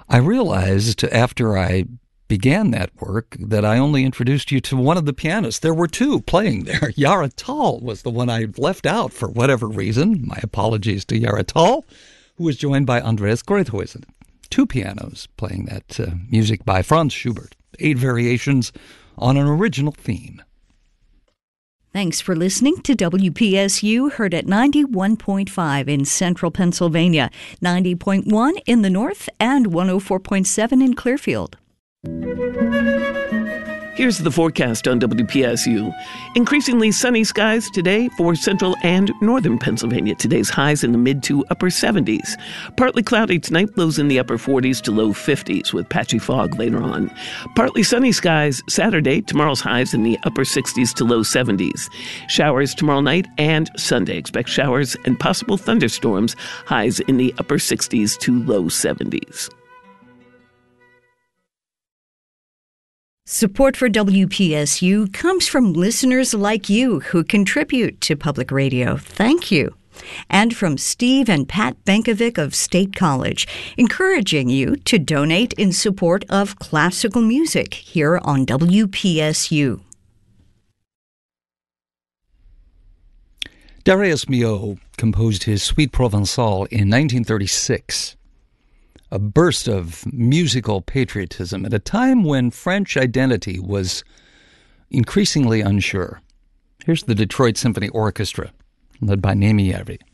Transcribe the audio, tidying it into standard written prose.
I realized after I began that work that I only introduced you to one of the pianists. There were two playing there. Jara Tall was the one I left out for whatever reason. My apologies to Jara Tall, who was joined by Andreas Grethhuisen. Two pianos playing that music by Franz Schubert. 8 variations on an original theme. Thanks for listening to WPSU, heard at 91.5 in central Pennsylvania, 90.1 in the north, and 104.7 in Clearfield. Here's the forecast on WPSU. Increasingly sunny skies today for central and northern Pennsylvania. Today's highs in the mid to upper 70s. Partly cloudy tonight, lows in the upper 40s to low 50s with patchy fog later on. Partly sunny skies Saturday. Tomorrow's highs in the upper 60s to low 70s. Showers tomorrow night and Sunday. Expect showers and possible thunderstorms. Highs in the upper 60s to low 70s. Support for WPSU comes from listeners like you who contribute to public radio. Thank you. And from Steve and Pat Benkovic of State College, encouraging you to donate in support of classical music here on WPSU. Darius Milhaud composed his Suite Provençale in 1936. A burst of musical patriotism at a time when French identity was increasingly unsure. Here's the Detroit Symphony Orchestra, led by Némi Järvi.